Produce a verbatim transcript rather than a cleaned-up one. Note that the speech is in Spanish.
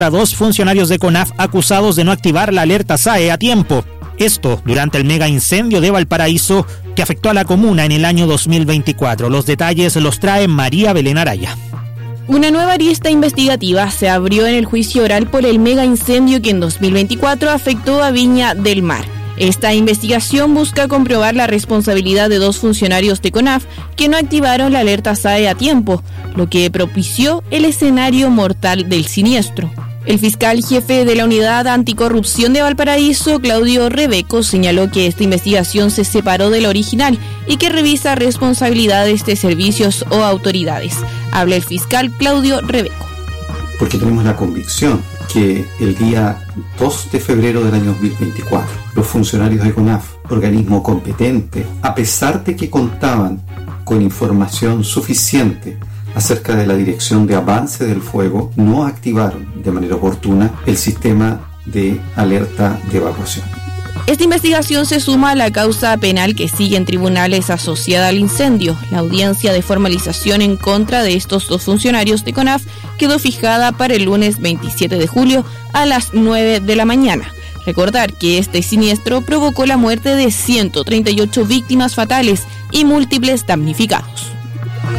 a dos funcionarios de CONAF acusados de no activar la alerta S A E a tiempo. Esto durante el mega incendio de Valparaíso que afectó a la comuna en el año dos mil veinticuatro. Los detalles los trae María Belén Araya. Una nueva arista investigativa se abrió en el juicio oral por el mega incendio que en dos mil veinticuatro afectó a Viña del Mar. Esta investigación busca comprobar la responsabilidad de dos funcionarios de CONAF que no activaron la alerta S A E a tiempo, lo que propició el escenario mortal del siniestro. El fiscal jefe de la Unidad Anticorrupción de Valparaíso, Claudio Rebeco, señaló que esta investigación se separó de la original y que revisa responsabilidades de servicios o autoridades. Habla el fiscal Claudio Rebeco. Porque tenemos la convicción que el día dos de febrero del año dos mil veinticuatro, los funcionarios de CONAF, organismo competente, a pesar de que contaban con información suficiente acerca de la dirección de avance del fuego, no activaron de manera oportuna el sistema de alerta de evacuación. Esta investigación se suma a la causa penal que sigue en tribunales asociada al incendio. La audiencia de formalización en contra de estos dos funcionarios de CONAF quedó fijada para el lunes veintisiete de julio a las nueve de la mañana. Recordar que este siniestro provocó la muerte de ciento treinta y ocho víctimas fatales y múltiples damnificados.